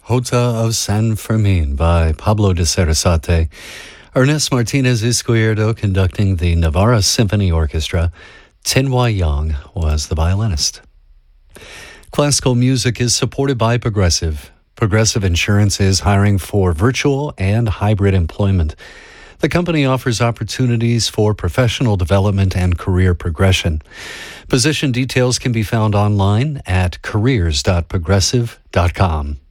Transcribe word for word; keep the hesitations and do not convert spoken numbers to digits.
Jota of San Fermin by Pablo de Sarasate. Ernest Martinez Izquierdo conducting the Navarra Symphony Orchestra. Tin-Wai Yang was the violinist. Classical music is supported by Progressive. Progressive Insurance is hiring for virtual and hybrid employment. The company offers opportunities for professional development and career progression. Position details can be found online at careers dot progressive dot com.